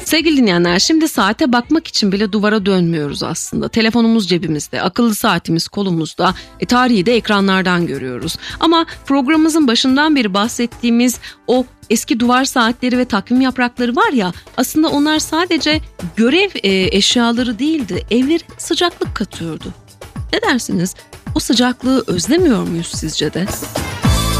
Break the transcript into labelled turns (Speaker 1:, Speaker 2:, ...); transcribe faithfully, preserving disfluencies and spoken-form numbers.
Speaker 1: Sevgili dinleyenler, şimdi saate bakmak için bile duvara dönmüyoruz aslında. Telefonumuz cebimizde, akıllı saatimiz kolumuzda, e, tarihi de ekranlardan görüyoruz. Ama programımızın başından beri bahsettiğimiz o eski duvar saatleri ve takvim yaprakları var ya, aslında onlar sadece görev e, eşyaları değildi, evlere sıcaklık katıyordu. Ne dersiniz? O sıcaklığı özlemiyor muyuz sizce de?